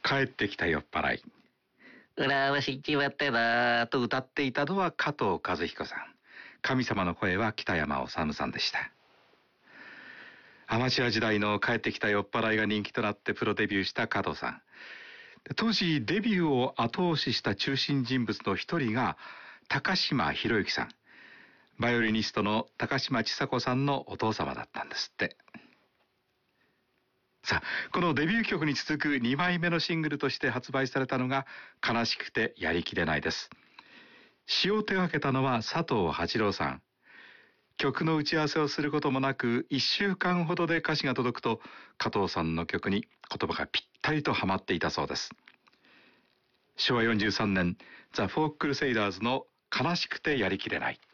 帰ってきた酔っ払い。 浦和市ちわってだと歌っていたのは加藤和彦さん。神様の声は北山治さんでした。アマチュア時代の帰ってきた酔っ払いが人気となってプロデビューした加藤さん。当時デビューを後押しした中心人物の一人が高島博之さん。バイオリニストの高島ちさ子さんのお父様だったんですって。さあ、このデビュー曲に続く2枚目のシングルとして発売されたのが悲しくてやりきれないです。詩を手掛けたのは佐藤八郎さん。曲の打ち合わせをすることもなく1週間ほどで歌詞が届くと加藤さんの曲に言葉がぴったりとはまっていたそうです。昭和43年ザ・フォーク・クルセイダーズの悲しくてやりきれない。